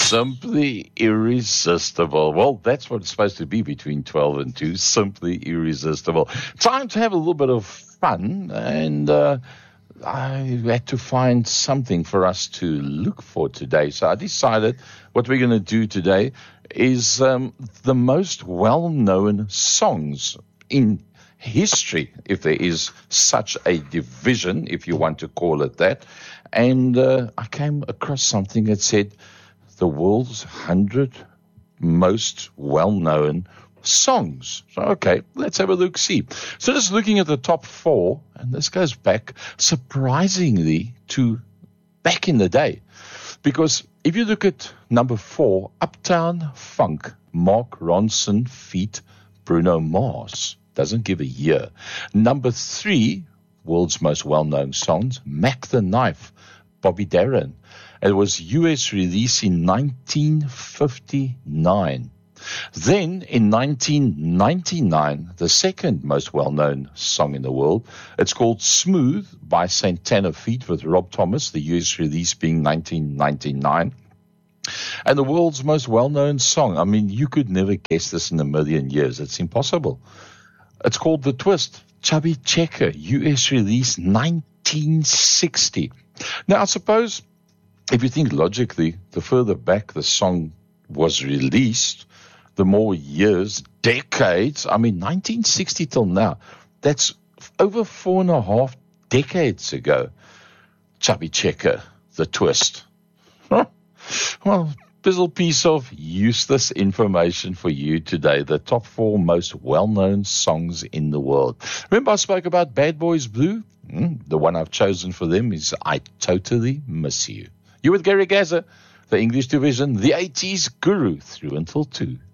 Simply irresistible. Well, that's what it's supposed to be between 12 and 2. Simply irresistible. Time to have a little bit of fun, and I had to find something for us to look for today. So I decided what we're going to do today is the most well-known songs in history, if there is such a division, if you want to call it that. And I came across something that said the world's 100 most well-known songs. So, okay, let's have a look-see. So just looking at the top 4, and this goes back surprisingly to back in the day. Because if you look at number 4, Uptown Funk, Mark Ronson feat. Bruno Mars. Doesn't give a year. Number 3, world's most well-known songs, Mac the Knife, Bobby Darin. It was US release in 1959. Then in 1999, the second most well-known song in the world, it's called Smooth by Santana feat. with Rob Thomas, the US release being 1999. And the world's most well-known song, I mean, you could never guess this in a million years. It's impossible. It's called The Twist, Chubby Checker, US release 1960. Now, I suppose if you think logically, the further back the song was released, the more years, decades, I mean, 1960 till now, that's over 4.5 decades ago. Chubby Checker, The Twist. Huh? Well, little piece of useless information for you today. The top 4 most well-known songs in the world. Remember I spoke about Bad Boys Blue? The one I've chosen for them is I Totally Miss You. You're with Gary Gaza, the English division, the 80s guru, through until 2.